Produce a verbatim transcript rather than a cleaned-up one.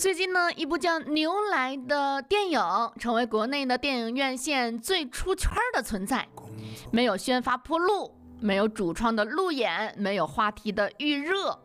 最近呢，一部叫《牛来》的电影成为国内的电影院线最出圈的存在。没有宣发铺路，没有主创的路演，没有话题的预热，